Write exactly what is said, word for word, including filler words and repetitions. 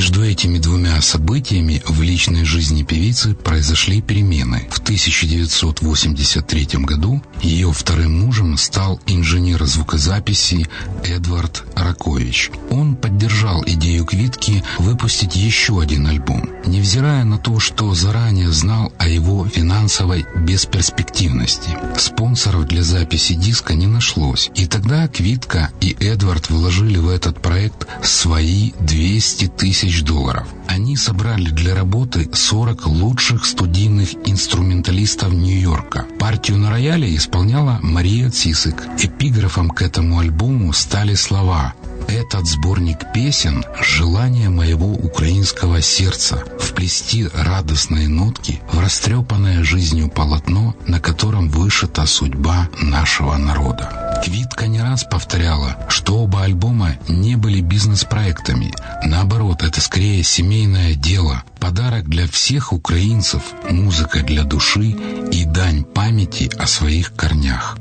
Между этими двумя событиями в личной жизни певицы произошли перемены. В тысяча девятьсот восемьдесят третьем году ее вторым мужем стал инженер звукозаписи Эдвард Ракович. Он поддержал идею Квитки выпустить еще один альбом, невзирая на то, что заранее знал о его финансовой бесперспективности. Спонсоров для записи диска не нашлось, и тогда Квитка и Эдвард вложили в этот проект свои двести тысяч долларов. Они собрали для работы сорок лучших студийных инструменталистов Нью-Йорка. Партию на рояле исполняла Мария Цисик. Эпиграфом к этому альбому стали слова: «Этот сборник песен — желание моего украинского сердца вплести радостные нотки в растрепанное жизнью полотно, на котором вышита судьба нашего народа». Квитка не раз повторяла, что оба альбома не были бизнес-проектами. Наоборот, это скорее семейное дело, подарок для всех украинцев, музыка для души и дань памяти о своих корнях.